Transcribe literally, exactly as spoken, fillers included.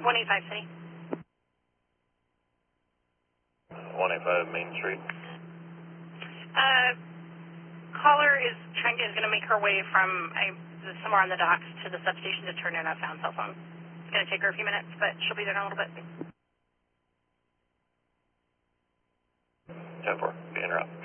one eighty-five City. one eighty-five Main Street. Uh, caller is trying to, is going to make her way from I, somewhere on the docks to the substation to turn in a found cell phone. It's going to take her a few minutes, but she'll be there in a little bit. ten four, be en route.